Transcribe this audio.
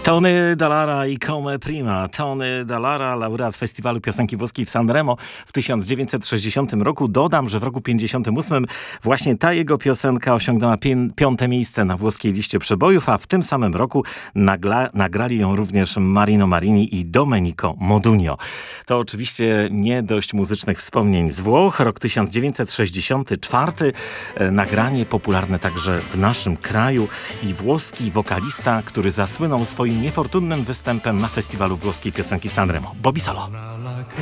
Tony Dallara i Come Prima. Tony Dallara, laureat Festiwalu Piosenki Włoskiej w Sanremo w 1960 roku. Dodam, że w roku 1958 właśnie ta jego piosenka osiągnęła piąte miejsce na włoskiej liście przebojów, a w tym samym roku nagrali ją również Marino Marini i Domenico Modugno. To oczywiście nie dość muzycznych wspomnień z Włoch. Rok 1964. Nagranie popularne także w naszym kraju i włoski wokalista, który zasłynął swoim niefortunnym występem na festiwalu włoskiej piosenki Sanremo. Bobby Solo.